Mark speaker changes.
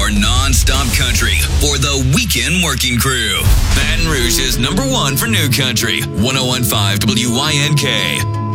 Speaker 1: Your non-stop country for the weekend working crew. Baton Rouge's #1 for new country. 101.5 WYNK.